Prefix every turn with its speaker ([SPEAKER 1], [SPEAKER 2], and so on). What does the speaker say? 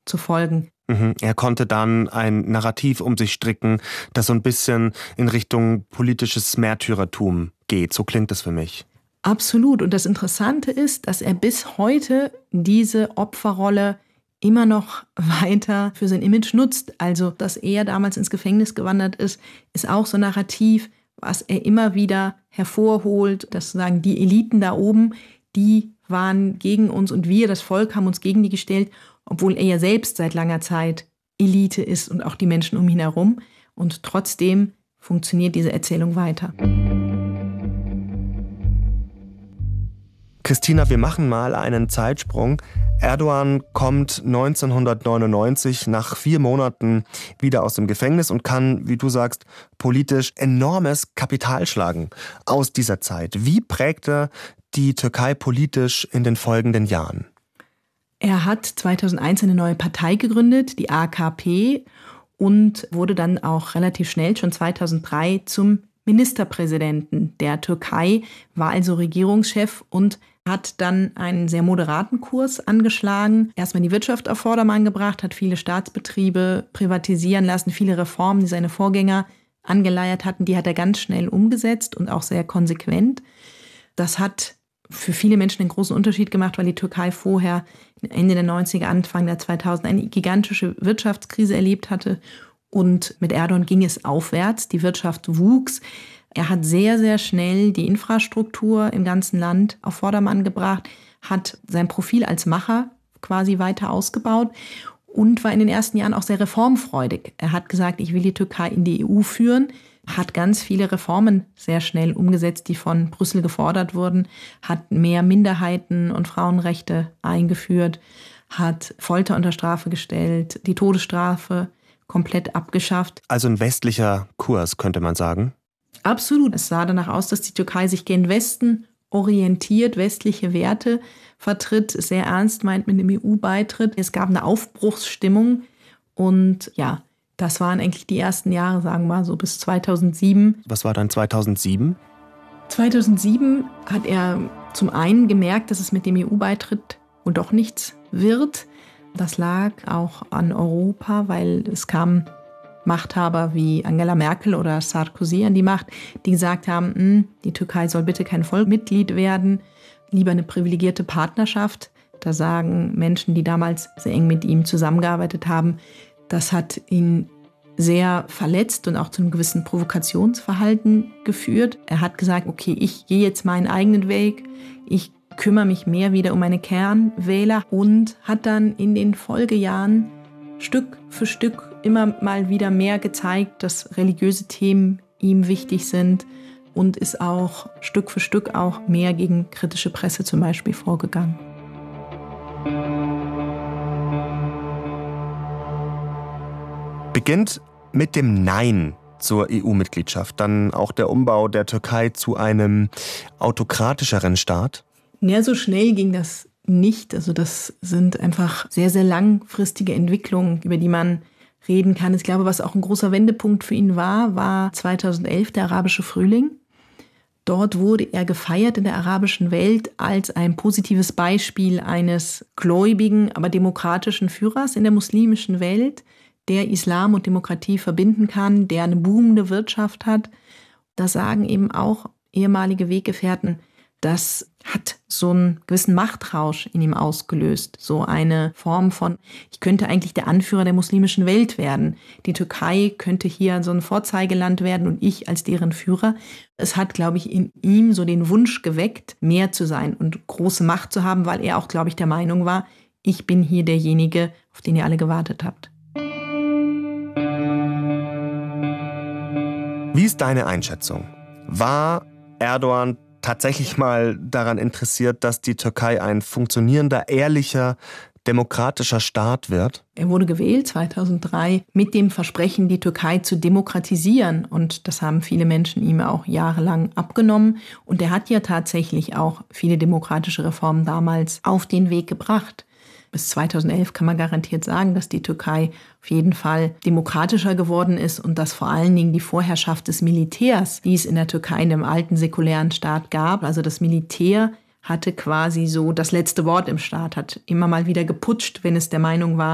[SPEAKER 1] zu folgen.
[SPEAKER 2] Er konnte dann ein Narrativ um sich stricken, das so ein bisschen in Richtung politisches Märtyrertum geht. So klingt es für mich.
[SPEAKER 1] Absolut. Und das Interessante ist, dass er bis heute diese Opferrolle immer noch weiter für sein Image nutzt. Also, dass er damals ins Gefängnis gewandert ist auch so ein Narrativ, was er immer wieder hervorholt, dass sozusagen die Eliten da oben, die waren gegen uns und wir, das Volk, haben uns gegen die gestellt, obwohl er ja selbst seit langer Zeit Elite ist und auch die Menschen um ihn herum. Und trotzdem funktioniert diese Erzählung weiter.
[SPEAKER 2] Christina, wir machen mal einen Zeitsprung. Erdogan kommt 1999 nach 4 Monaten wieder aus dem Gefängnis und kann, wie du sagst, politisch enormes Kapital schlagen aus dieser Zeit. Wie prägte die Türkei politisch in den folgenden Jahren?
[SPEAKER 1] Er hat 2001 eine neue Partei gegründet, die AKP, und wurde dann auch relativ schnell, schon 2003, zum Ministerpräsidenten der Türkei, war also Regierungschef und hat dann einen sehr moderaten Kurs angeschlagen. Erstmal die Wirtschaft auf Vordermann gebracht, hat viele Staatsbetriebe privatisieren lassen, viele Reformen, die seine Vorgänger angeleiert hatten, die hat er ganz schnell umgesetzt und auch sehr konsequent. Das hat für viele Menschen einen großen Unterschied gemacht, weil die Türkei vorher Ende der 90er, Anfang der 2000 eine gigantische Wirtschaftskrise erlebt hatte. Und mit Erdogan ging es aufwärts, die Wirtschaft wuchs. Er hat sehr, sehr schnell die Infrastruktur im ganzen Land auf Vordermann gebracht, hat sein Profil als Macher quasi weiter ausgebaut und war in den ersten Jahren auch sehr reformfreudig. Er hat gesagt, ich will die Türkei in die EU führen, hat ganz viele Reformen sehr schnell umgesetzt, die von Brüssel gefordert wurden, hat mehr Minderheiten- und Frauenrechte eingeführt, hat Folter unter Strafe gestellt, die Todesstrafe komplett abgeschafft.
[SPEAKER 2] Also ein westlicher Kurs, könnte man sagen.
[SPEAKER 1] Absolut. Es sah danach aus, dass die Türkei sich gen Westen orientiert, westliche Werte vertritt, sehr ernst meint mit dem EU-Beitritt. Es gab eine Aufbruchsstimmung und ja, das waren eigentlich die ersten Jahre, sagen wir mal so bis 2007.
[SPEAKER 2] Was war dann 2007?
[SPEAKER 1] 2007 hat er zum einen gemerkt, dass es mit dem EU-Beitritt wohl doch nichts wird. Das lag auch an Europa, weil es kamen Machthaber wie Angela Merkel oder Sarkozy an die Macht, die gesagt haben, die Türkei soll bitte kein Vollmitglied werden, lieber eine privilegierte Partnerschaft. Da sagen Menschen, die damals sehr eng mit ihm zusammengearbeitet haben, das hat ihn sehr verletzt und auch zu einem gewissen Provokationsverhalten geführt. Er hat gesagt, okay, ich gehe jetzt meinen eigenen Weg, ich kümmere mich mehr wieder um meine Kernwähler und hat dann in den Folgejahren Stück für Stück immer mal wieder mehr gezeigt, dass religiöse Themen ihm wichtig sind und ist auch Stück für Stück auch mehr gegen kritische Presse zum Beispiel vorgegangen.
[SPEAKER 2] Beginnt mit dem Nein zur EU-Mitgliedschaft, dann auch der Umbau der Türkei zu einem autokratischeren Staat?
[SPEAKER 1] Ja, so schnell ging das nicht. Also das sind einfach sehr, sehr langfristige Entwicklungen, über die man reden kann. Ich glaube, was auch ein großer Wendepunkt für ihn war 2011 der arabische Frühling. Dort wurde er gefeiert in der arabischen Welt als ein positives Beispiel eines gläubigen, aber demokratischen Führers in der muslimischen Welt, der Islam und Demokratie verbinden kann, der eine boomende Wirtschaft hat. Das sagen eben auch ehemalige Weggefährten. Das hat so einen gewissen Machtrausch in ihm ausgelöst. So eine Form von, ich könnte eigentlich der Anführer der muslimischen Welt werden. Die Türkei könnte hier so ein Vorzeigeland werden und ich als deren Führer. Es hat, glaube ich, in ihm so den Wunsch geweckt, mehr zu sein und große Macht zu haben, weil er auch, glaube ich, der Meinung war, ich bin hier derjenige, auf den ihr alle gewartet habt.
[SPEAKER 2] Wie ist deine Einschätzung? War Erdogan tatsächlich mal daran interessiert, dass die Türkei ein funktionierender, ehrlicher, demokratischer Staat wird?
[SPEAKER 1] Er wurde gewählt 2003 mit dem Versprechen, die Türkei zu demokratisieren. Und das haben viele Menschen ihm auch jahrelang abgenommen. Und er hat ja tatsächlich auch viele demokratische Reformen damals auf den Weg gebracht. Bis 2011 kann man garantiert sagen, dass die Türkei auf jeden Fall demokratischer geworden ist und dass vor allen Dingen die Vorherrschaft des Militärs, die es in der Türkei in dem alten säkulären Staat gab, also das Militär hatte quasi so das letzte Wort im Staat, hat immer mal wieder geputscht, wenn es der Meinung war,